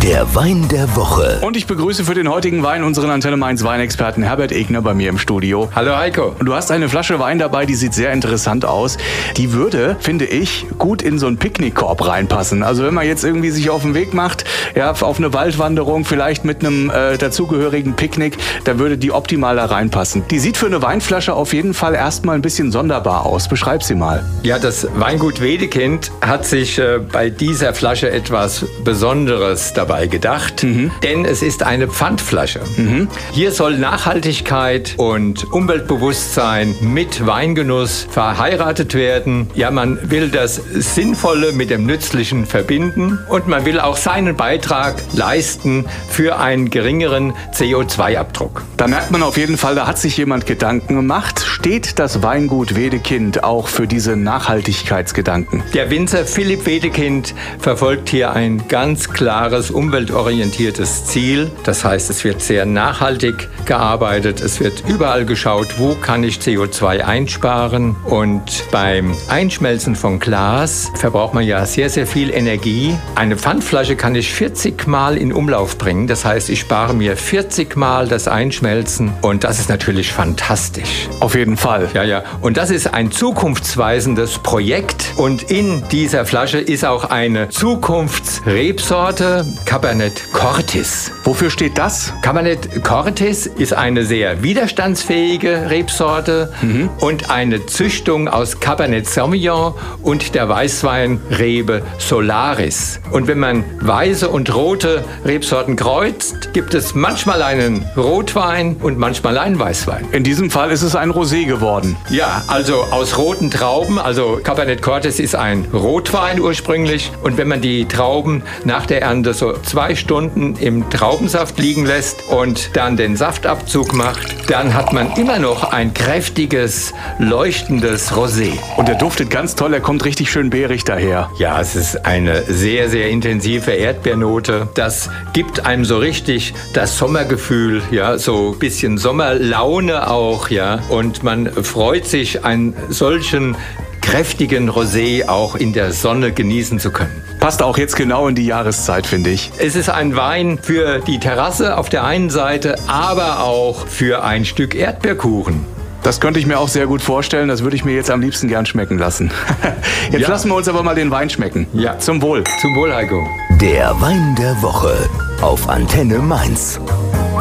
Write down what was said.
Der Wein der Woche. Und ich begrüße für den heutigen Wein unseren Antenne Mainz Weinexperten Herbert Egner bei mir im Studio. Hallo Heiko. Und du hast eine Flasche Wein dabei, die sieht sehr interessant aus. Die würde, finde ich, gut in so einen Picknickkorb reinpassen. Also wenn man jetzt irgendwie sich auf den Weg macht, ja, auf eine Waldwanderung, vielleicht mit einem dazugehörigen Picknick, da würde die optimal da reinpassen. Die sieht für eine Weinflasche auf jeden Fall erstmal ein bisschen sonderbar aus. Beschreib sie mal. Ja, das Weingut Wedekind hat sich bei dieser Flasche etwas Besonderes dabei gedacht, denn es ist eine Pfandflasche. Hier soll Nachhaltigkeit und Umweltbewusstsein mit Weingenuss verheiratet werden. Ja, man will das Sinnvolle mit dem Nützlichen verbinden und man will auch seinen Beitrag leisten für einen geringeren CO2-Abdruck. Da merkt man auf jeden Fall, da hat sich jemand Gedanken gemacht. Steht das Weingut Wedekind auch für diese Nachhaltigkeitsgedanken? Der Winzer Philipp Wedekind verfolgt hier ein ganz klares umweltorientiertes Ziel. Das heißt, es wird sehr nachhaltig gearbeitet. Es wird überall geschaut, wo kann ich CO2 einsparen. Und beim Einschmelzen von Glas verbraucht man ja sehr, sehr viel Energie. Eine Pfandflasche kann ich 40 Mal in Umlauf bringen. Das heißt, ich spare mir 40 Mal das Einschmelzen. Und das ist natürlich fantastisch. Auf jeden Fall. Ja. Und das ist ein zukunftsweisendes Projekt. Und in dieser Flasche ist auch eine Zukunftsrebsorte, Cabernet Cortis. Wofür steht das? Cabernet Cortis ist eine sehr widerstandsfähige Rebsorte und eine Züchtung aus Cabernet Sauvignon und der Weißweinrebe Solaris. Und wenn man weiße und rote Rebsorten kreuzt, gibt es manchmal einen Rotwein und manchmal einen Weißwein. In diesem Fall ist es ein Rosé geworden. Ja, also aus roten Trauben, also Cabernet Cortis ist ein Rotwein ursprünglich. Und wenn man die Trauben nach der Ernte so 2 Stunden im Traubensaft liegen lässt und dann den Saftabzug macht, dann hat man immer noch ein kräftiges, leuchtendes Rosé. Und der duftet ganz toll, er kommt richtig schön beerig daher. Ja, es ist eine sehr, sehr intensive Erdbeernote. Das gibt einem so richtig das Sommergefühl, ja, so ein bisschen Sommerlaune auch, ja. Und man freut sich, einen solchen kräftigen Rosé auch in der Sonne genießen zu können. Passt auch jetzt genau in die Jahreszeit, finde ich. Es ist ein Wein für die Terrasse auf der einen Seite, aber auch für ein Stück Erdbeerkuchen. Das könnte ich mir auch sehr gut vorstellen. Das würde ich mir jetzt am liebsten gern schmecken lassen. Jetzt lassen wir uns aber mal den Wein schmecken. Ja. Zum Wohl. Zum Wohl, Heiko. Der Wein der Woche auf Antenne Mainz.